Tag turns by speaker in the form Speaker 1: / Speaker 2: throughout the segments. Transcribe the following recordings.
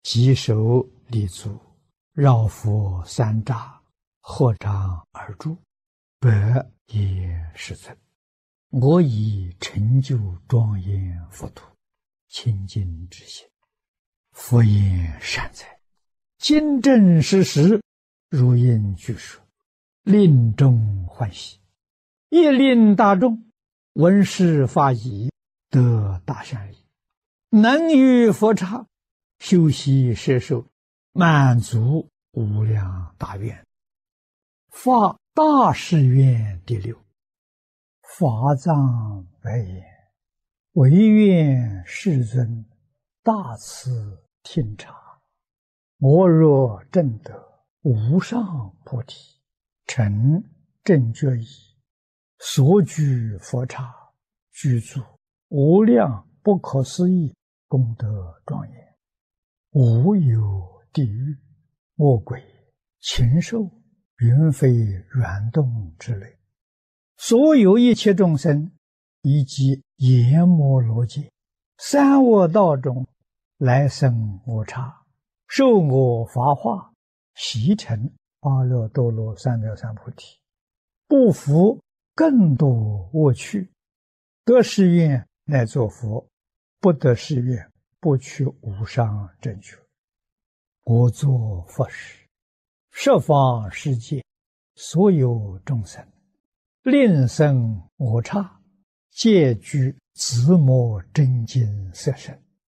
Speaker 1: 稽首立足，绕佛三匝，合掌而住，百业世尊。我以成就庄严佛土，清净之心。佛言善哉，今正实实，如应具说，令众欢喜，亦令大众闻是法已，得大善利，能于佛刹修习摄受，满足无量大愿。发大誓愿第六。法藏白言：唯愿世尊大慈听察，我若证得无上菩提，成正觉意，所居佛刹，具足无量不可思议功德庄严，无有地狱、恶鬼、禽兽、云飞缘动之类，所有一切众生，以及阎摩罗界、三恶道中来生无差，受我法化，习成阿耨多罗三藐三菩提，不服更多恶趣，得誓愿乃作佛，不得誓愿不取无上正觉。我作佛时，十方世界所有众生，令生我刹，皆具自摩真经色身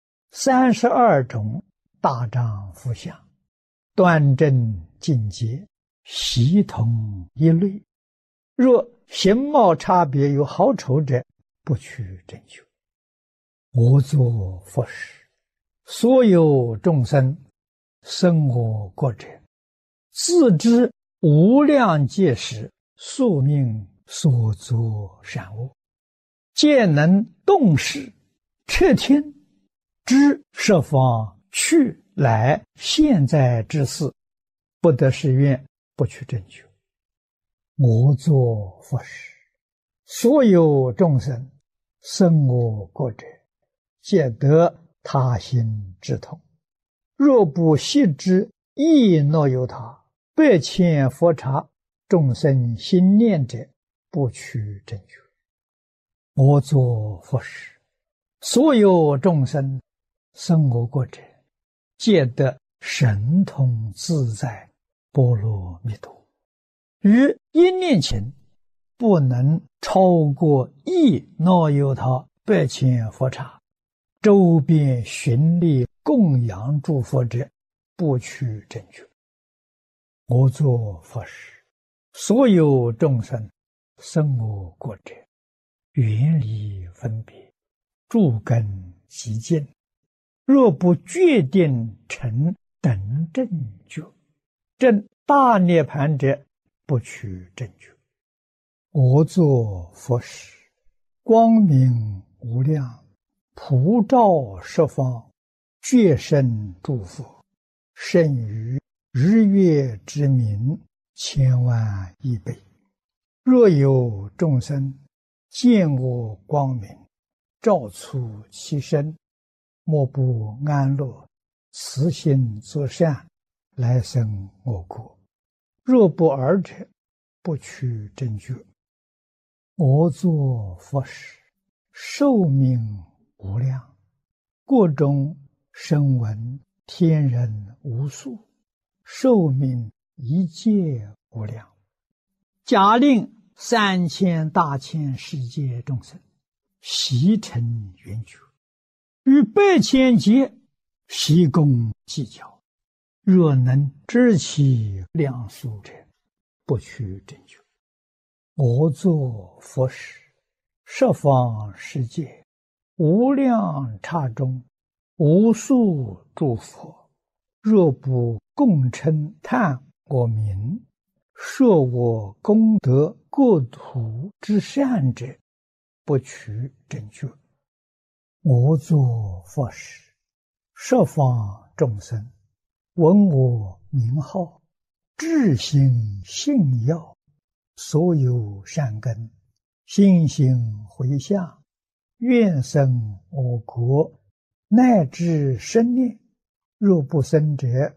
Speaker 1: ，32种大丈夫相，端正净洁，悉同一类。若形貌差别有好丑者，不取正觉。我作佛时，所有众生生我国者，自知无量劫时宿命所作善恶，皆能动识彻听，知十方去来现在之事，不得誓愿不取正觉。我作佛时，所有众生生我国者，皆得他心之痛。若不悉知亦若有他，百千佛刹众生心念者，不取正觉。我作佛时，所有众生生我国者，皆得神通自在波罗蜜多。于一念前，不能超过亦若有他百千佛刹，周边寻历供养诸佛者，不取正觉。我作佛时，所有众生生我国者，远离分别，诸根极净，若不决定成等正觉，证大涅盘者，不取正觉。我作佛时，光明无量，普照十方，觉生诸佛，胜于日月之明千万亿倍。若有众生见我光明，照出其身，莫不安乐，慈心作善，来生我国。若不尔者，不取正觉。我作佛时，寿命无量，国中声闻天人无数，寿命一切无量。假令3000大千世界众生悉成圆觉，于百千劫悉共计较，若能知其量数者，不取正觉。我作佛时，十方世界无量刹中，无数诸佛，若不共称叹我名，说我功德国土之善者，不取正觉。我作佛时，十方众生闻我名号，至心信要，所有善根，心行回向，愿生我国，乃至生念， 若不生者，